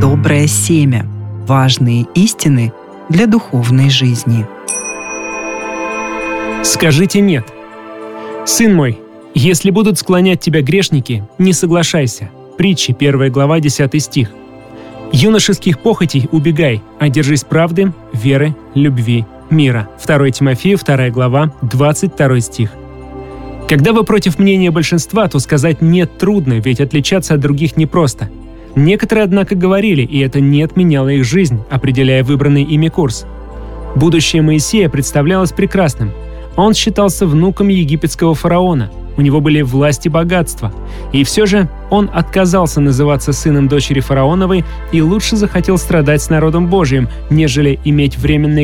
доброе семя, важные истины для духовной жизни. Скажите «нет». «Сын мой, если будут склонять тебя грешники, не соглашайся». Притчи, 1 глава, 10 стих. «Юношеских похотей убегай, а держись правды, веры, любви, мира». 2 Тимофею, 2 глава, 22 стих. Когда вы против мнения большинства, то сказать «нет» трудно, ведь отличаться от других непросто. Некоторые, однако, говорили, и это не отменяло их жизнь, определяя выбранный ими курс. Будущее Моисея представлялось прекрасным. Он считался внуком египетского фараона. У него были власть и богатство. И все же он отказался называться сыном дочери фараоновой и лучше захотел страдать с народом Божьим, нежели иметь временный